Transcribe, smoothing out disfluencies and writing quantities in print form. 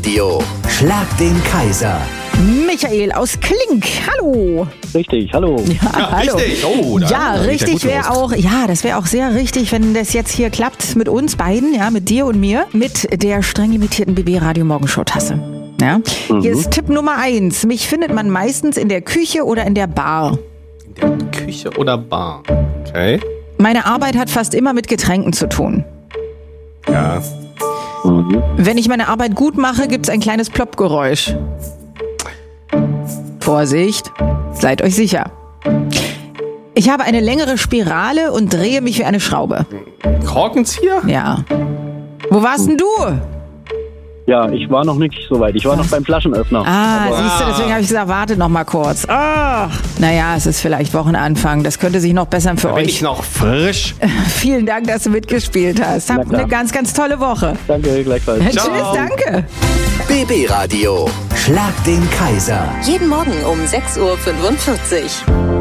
Radio. Schlag den Kaiser. Michael aus Klink, hallo. Richtig, hallo. Ja, hallo. Richtig. Oh, Ja, richtig wäre auch, ja, das wäre auch sehr richtig, wenn das jetzt hier klappt mit uns beiden, ja, mit dir und mir, mit der streng limitierten BB Radio Morgenshow Tasse. Ja. Hier ist Tipp Nummer 1. Mich findet man meistens in der Küche oder in der Bar. In der Küche oder Bar? Okay. Meine Arbeit hat fast immer mit Getränken zu tun. Ja. Wenn ich meine Arbeit gut mache, gibt's ein kleines Ploppgeräusch. Vorsicht, seid euch sicher. Ich habe eine längere Spirale und drehe mich wie eine Schraube. Korkenzieher? Ja. Wo warst denn du? Ja, ich war noch nicht so weit. Ich war noch beim Flaschenöffner. Siehst du, deswegen habe ich gesagt, wartet noch mal kurz. Naja, es ist vielleicht Wochenanfang. Das könnte sich noch bessern für Da bin euch. ich noch frisch. Vielen Dank, dass du mitgespielt hast. Habt eine ganz, ganz tolle Woche. Danke, gleichfalls. Tschüss, danke. BB Radio. Schlag den Kaiser. Jeden Morgen um 6:45 Uhr.